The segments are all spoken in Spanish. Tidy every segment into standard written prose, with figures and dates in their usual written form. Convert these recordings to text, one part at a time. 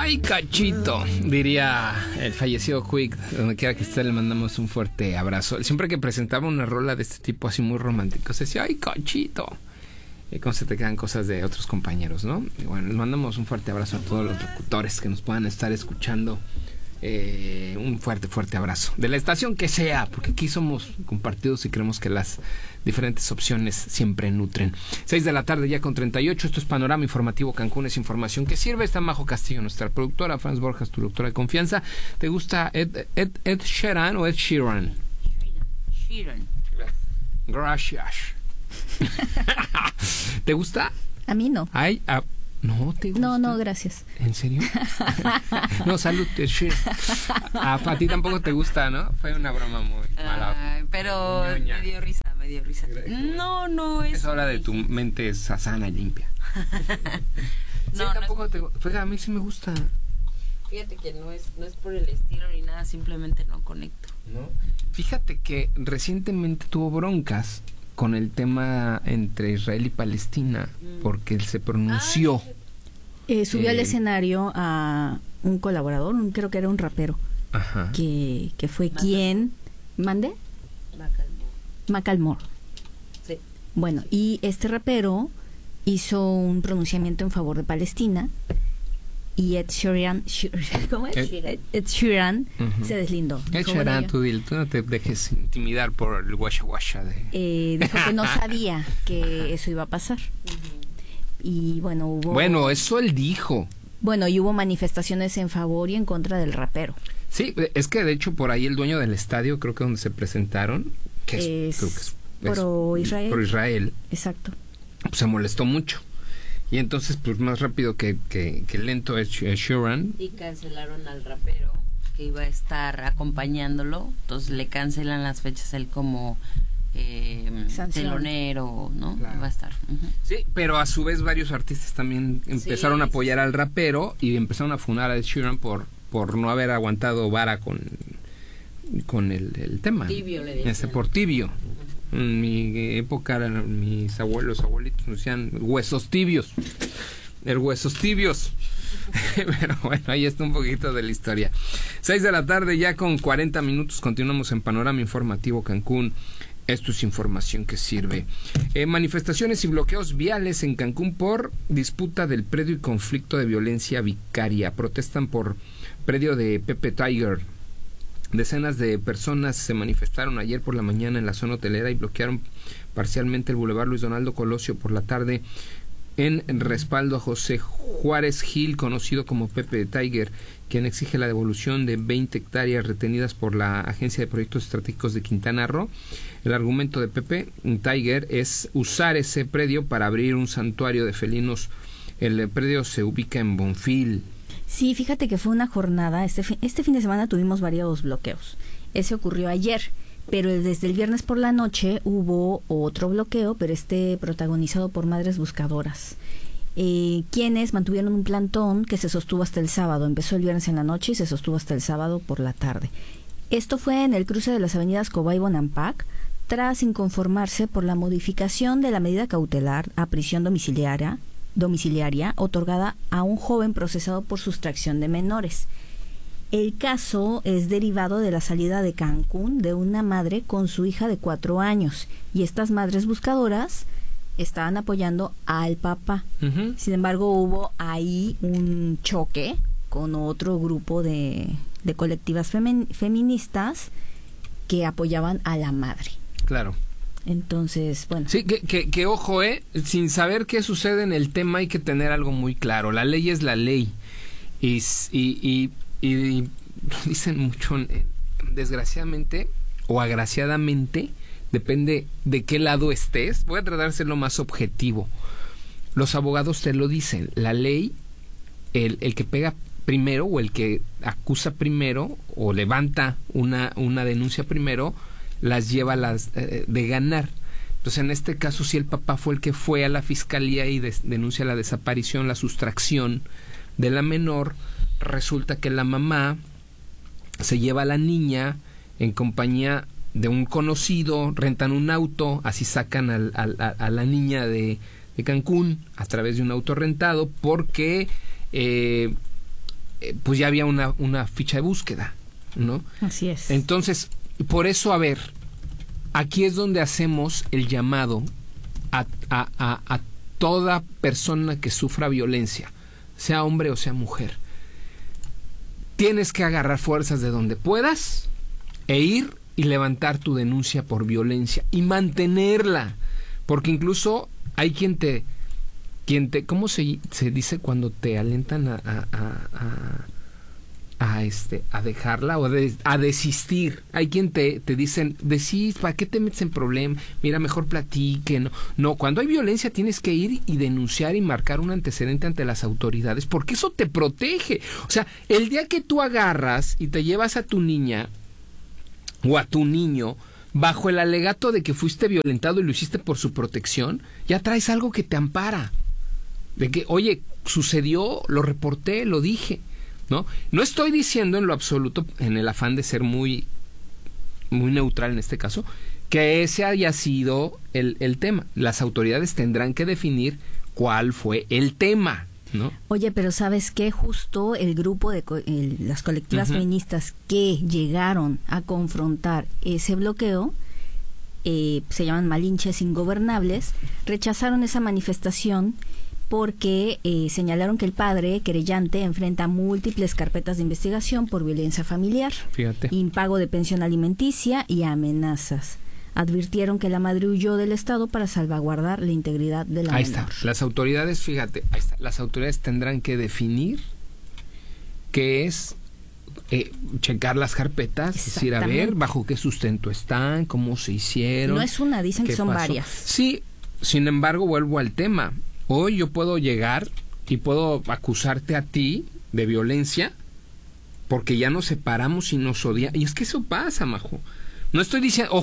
Ay, cachito, diría el fallecido Quick. Donde quiera que esté, le mandamos un fuerte abrazo. Siempre que presentaba una rola de este tipo así muy romántico, se decía, ay, cachito. Y cómo se te quedan cosas de otros compañeros, ¿no? Y bueno, les mandamos un fuerte abrazo a todos los locutores que nos puedan estar escuchando. Un fuerte abrazo de la estación que sea, porque aquí somos compartidos y creemos que las diferentes opciones siempre nutren. 6 de la tarde ya con 38. Esto es Panorama Informativo Cancún, es información que sirve. Está Majo Castillo, nuestra productora. Franz Borjas, tu doctora de confianza. ¿Te gusta Ed Sheeran o Ed Sheeran? Sheeran. Gracias. ¿Te gusta? A mí no. Ay, ¿no te gusta? No, gracias. ¿En serio? No, salud. A ti tampoco te gusta, ¿no? Fue una broma muy mala. Pero me dio risa. No es... Es hora de tu mente sana y limpia. No, sí, tampoco te gusta. Pues a mí sí me gusta. Fíjate que no es por el estilo ni nada, simplemente no conecto. ¿No? Fíjate que recientemente tuvo broncas con el tema entre Israel y Palestina, porque él se pronunció. Subió al escenario a un colaborador, creo que era un rapero, ajá, que fue quien... ¿Mande? Macklemore. Sí. Bueno, y este rapero hizo un pronunciamiento en favor de Palestina y Ed Sheeran, ¿cómo es? Ed Sheeran se deslindó. Ed Sheeran, tú no te dejes intimidar por el guasha de... dijo que no sabía que eso iba a pasar. Y bueno, Bueno, eso él dijo. Bueno, y hubo manifestaciones en favor y en contra del rapero. Sí, es que de hecho por ahí el dueño del estadio, creo que donde se presentaron, que es pro Israel. Pro Israel. Exacto. Pues se molestó mucho. Y entonces, pues más rápido que lento es Sheeran. Y cancelaron al rapero que iba a estar acompañándolo. Entonces le cancelan las fechas él como telonero, ¿no? Claro. Va a estar. Sí, pero a su vez varios artistas también empezaron a apoyar al rapero y empezaron a funar a Ed Sheeran por no haber aguantado vara con el tema. Tibio, le decían. Por tibio. En mi época mis abuelitos nos decían huesos tibios. El huesos tibios. Pero bueno, ahí está un poquito de la historia. 6 de la tarde ya con 40 minutos. Continuamos en Panorama Informativo Cancún. Esto es información que sirve. Manifestaciones y bloqueos viales en Cancún por disputa del predio y conflicto de violencia vicaria. Protestan por predio de Pepe Tiger. Decenas de personas se manifestaron ayer por la mañana en la zona hotelera y bloquearon parcialmente el Boulevard Luis Donaldo Colosio por la tarde en respaldo a José Juárez Gil, conocido como Pepe Tiger, quien exige la devolución de 20 hectáreas retenidas por la Agencia de Proyectos Estratégicos de Quintana Roo. El argumento de Pepe Tiger es usar ese predio para abrir un santuario de felinos. El predio se ubica en Bonfil. Sí, fíjate que fue una jornada, este fin de semana tuvimos varios bloqueos. Ese ocurrió ayer, pero desde el viernes por la noche hubo otro bloqueo, pero protagonizado por madres buscadoras, quienes mantuvieron un plantón que se sostuvo hasta el sábado. Empezó el viernes en la noche y se sostuvo hasta el sábado por la tarde. Esto fue en el cruce de las avenidas Cobá y Bonampak, tras inconformarse por la modificación de la medida cautelar a prisión domiciliaria otorgada a un joven procesado por sustracción de menores. El caso es derivado de la salida de Cancún de una madre con su hija de 4 años y estas madres buscadoras estaban apoyando al papá. Sin embargo, hubo ahí un choque con otro grupo de colectivas feministas que apoyaban a la madre. Claro. Entonces, bueno. Sí, que ojo, sin saber qué sucede en el tema hay que tener algo muy claro. La ley es la ley. Y dicen mucho, desgraciadamente o agraciadamente, depende de qué lado estés. Voy a tratar de ser lo más objetivo. Los abogados te lo dicen. La ley, el que pega primero o el que acusa primero o levanta una denuncia primero, las lleva de ganar. Entonces, en este caso, si el papá fue el que fue a la fiscalía y denuncia la desaparición, la sustracción de la menor, resulta que la mamá se lleva a la niña en compañía de un conocido, rentan un auto, así sacan a la niña de Cancún a través de un auto rentado, porque pues ya había una ficha de búsqueda, ¿no? Así es. Entonces, por eso, a ver, aquí es donde hacemos el llamado a toda persona que sufra violencia, sea hombre o sea mujer. Tienes que agarrar fuerzas de donde puedas e ir y levantar tu denuncia por violencia y mantenerla, porque incluso hay quien te ¿cómo se dice cuando te alentan a dejarla o a desistir? Hay quien te dicen, desist, ¿para qué te metes en problema? Mira, mejor platique. No, cuando hay violencia tienes que ir y denunciar y marcar un antecedente ante las autoridades, porque eso te protege. O sea, el día que tú agarras y te llevas a tu niña o a tu niño bajo el alegato de que fuiste violentado y lo hiciste por su protección, ya traes algo que te ampara. De que, oye, sucedió, lo reporté, lo dije. No estoy diciendo en lo absoluto, en el afán de ser muy, muy neutral en este caso, que ese haya sido el tema. Las autoridades tendrán que definir cuál fue el tema, ¿no? Oye, pero ¿sabes qué? Justo el grupo de las colectivas feministas que llegaron a confrontar ese bloqueo, se llaman Malinches Ingobernables, rechazaron esa manifestación porque señalaron que el padre querellante enfrenta múltiples carpetas de investigación por violencia familiar, impago de pensión alimenticia y amenazas. Advirtieron que la madre huyó del Estado para salvaguardar la integridad de la menor. Ahí está. Las autoridades, fíjate, ahí está. Las autoridades tendrán que definir qué es checar las carpetas, es decir, a ver bajo qué sustento están, cómo se hicieron. No es una, dicen que son pasó. Varias. Sí, sin embargo, vuelvo al tema. Hoy yo puedo llegar y puedo acusarte a ti de violencia porque ya nos separamos y nos odiamos. Y es que eso pasa, Majo. No estoy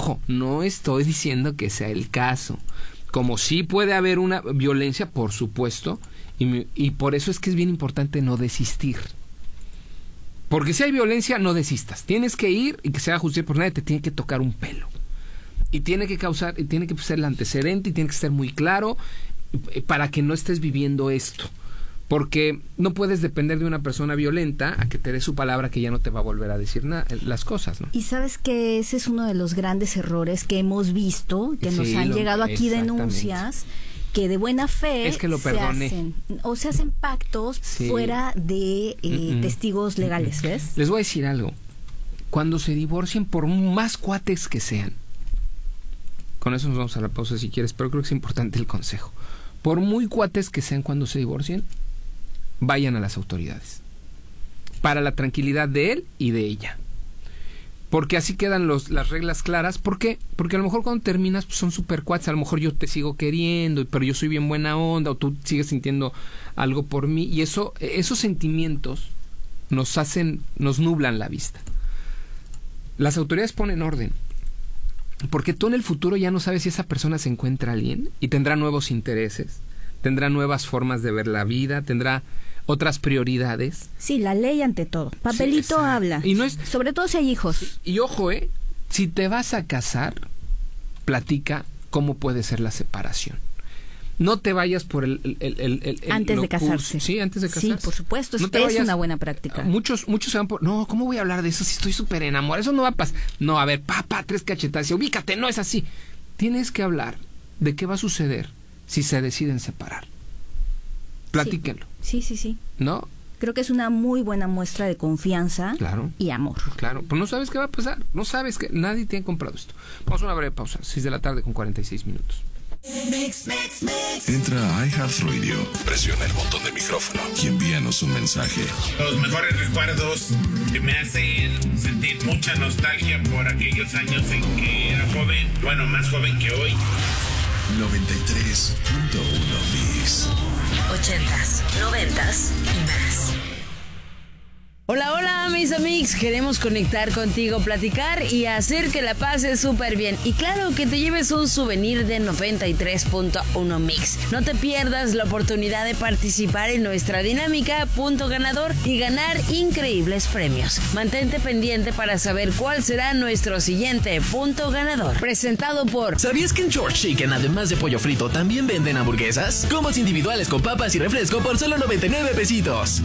diciendo que sea el caso. Como sí puede haber una violencia, por supuesto, y por eso es que es bien importante no desistir. Porque si hay violencia, no desistas. Tienes que ir y que se haga justicia, por nadie te tiene que tocar un pelo. Y tiene que ser el antecedente y tiene que ser muy claro para que no estés viviendo esto, porque no puedes depender de una persona violenta a que te dé su palabra que ya no te va a volver a decir las cosas, ¿no? Y sabes que ese es uno de los grandes errores que hemos visto, que nos han llegado aquí denuncias, que de buena fe es que lo perdone. se hacen pactos fuera de testigos legales, ¿ves? Les voy a decir algo, cuando se divorcien, por más cuates que sean, con eso nos vamos a la pausa si quieres, pero creo que es importante el consejo. Por muy cuates que sean cuando se divorcien, vayan a las autoridades. Para la tranquilidad de él y de ella. Porque así quedan las reglas claras. ¿Por qué? Porque a lo mejor cuando terminas pues son super cuates. A lo mejor yo te sigo queriendo, pero yo soy bien buena onda, o tú sigues sintiendo algo por mí. Y esos sentimientos nos nublan la vista. Las autoridades ponen orden. Porque tú en el futuro ya no sabes si esa persona se encuentra alguien y tendrá nuevos intereses, tendrá nuevas formas de ver la vida, tendrá otras prioridades. Sí, la ley ante todo. Papelito habla. Y no es, sobre todo si hay hijos. Sí, y ojo, si te vas a casar, platica cómo puede ser la separación. No te vayas por antes de casarse. Sí, antes de casarse. Sí, por supuesto. No es una buena práctica. Muchos se van por... No, ¿cómo voy a hablar de eso si estoy súper enamorado? Eso no va a pasar. No, a ver, papá, 3 cachetadas. Ubícate, no es así. Tienes que hablar de qué va a suceder si se deciden separar. Platíquenlo. Sí. ¿No? Creo que es una muy buena muestra de confianza y amor. Claro, pues no sabes qué va a pasar. No sabes que nadie tiene comprado esto. Vamos a una breve pausa. 6 de la tarde con 46 minutos. Entra a iHeartRadio, presiona el botón de micrófono y envíanos un mensaje. Los mejores recuerdos que me hacen sentir mucha nostalgia por aquellos años en que era joven, bueno, más joven que hoy. 93.1 Mix. 80s, 90s y más. Hola, mis amigos, queremos conectar contigo, platicar y hacer que la pases súper bien. Y claro, que te lleves un souvenir de 93.1 Mix. No te pierdas la oportunidad de participar en nuestra dinámica Punto Ganador y ganar increíbles premios. Mantente pendiente para saber cuál será nuestro siguiente Punto Ganador. Presentado por... ¿Sabías que en George Chicken, además de pollo frito, también venden hamburguesas? Combos individuales con papas y refresco por solo 99 pesitos.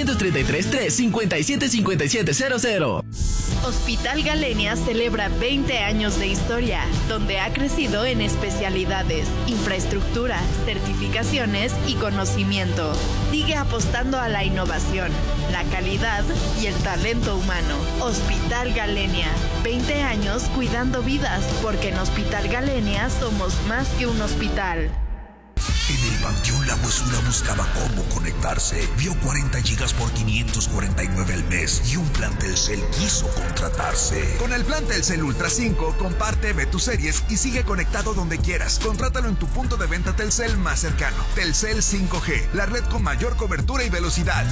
833-357-5700. Hospital Galenia celebra 20 años de historia, donde ha crecido en especialidades, infraestructura, certificaciones y conocimiento. Sigue apostando a la innovación, la calidad y el talento humano. Hospital Galenia, 20 años cuidando vidas, porque en Hospital Galenia somos más que un hospital. En el Panteón La Huesura buscaba cómo conectarse. Vio 40 gigas por 549 al mes y un plan Telcel quiso contratarse. Con el plan Telcel Ultra 5, comparte, ve tus series y sigue conectado donde quieras. Contrátalo en tu punto de venta Telcel más cercano. Telcel 5G, la red con mayor cobertura y velocidad.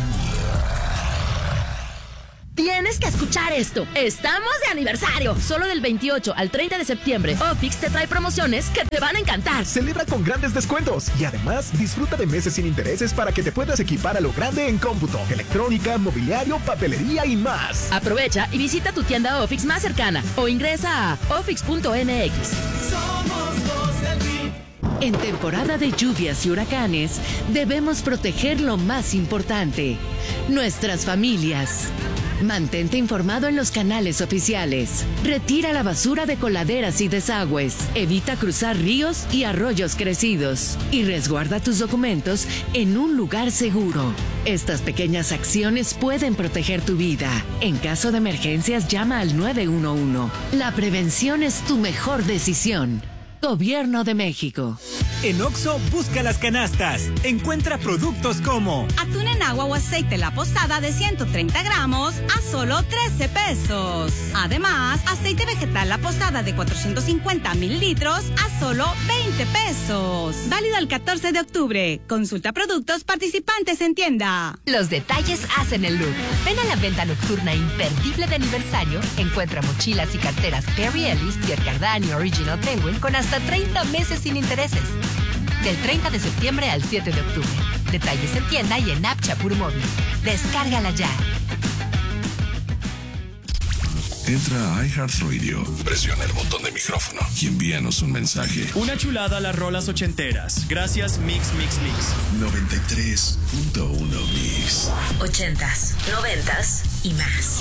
Tienes que escuchar esto. Estamos de aniversario. Solo del 28 al 30 de septiembre, Ofix te trae promociones que te van a encantar. Celebra con grandes descuentos y además disfruta de meses sin intereses para que te puedas equipar a lo grande en cómputo, electrónica, mobiliario, papelería y más. Aprovecha y visita tu tienda Ofix más cercana o ingresa a ofix.mx. Somos los del RIM. En temporada de lluvias y huracanes, debemos proteger lo más importante: nuestras familias. Mantente informado en los canales oficiales. Retira la basura de coladeras y desagües. Evita cruzar ríos y arroyos crecidos. Y resguarda tus documentos en un lugar seguro. Estas pequeñas acciones pueden proteger tu vida. En caso de emergencias, llama al 911. La prevención es tu mejor decisión. Gobierno de México. En Oxxo, busca las canastas. Encuentra productos como atún en agua o aceite La Posada de 130 gramos a solo 13 pesos. Además, aceite vegetal La Posada de 450 mililitros a solo 20 pesos. Válido el 14 de octubre. Consulta productos participantes en tienda. Los detalles hacen el look. Ven a la venta nocturna imperdible de aniversario. Encuentra mochilas y carteras Perry Ellis, Pierre Cardin y Original Penguin con hasta 30 meses sin intereses. Del 30 de septiembre al 7 de octubre. Detalles en tienda y en app Chapur Móvil. Descárgala ya. Entra a iHeartRadio, presiona el botón de micrófono y envíanos un mensaje. Una chulada a las rolas ochenteras. Gracias Mix. 93.1 Mix. 80s, 90s y más.